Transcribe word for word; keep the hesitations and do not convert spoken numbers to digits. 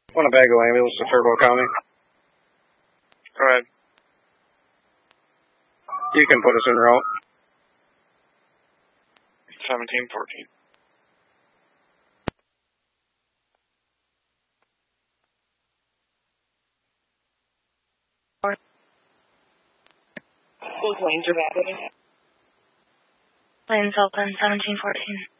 Winnebago ambulance to Turbo County. Go ahead. You can put us en route. seventeen fourteen. Those lanes are bad. Lanes open, seventeen fourteen.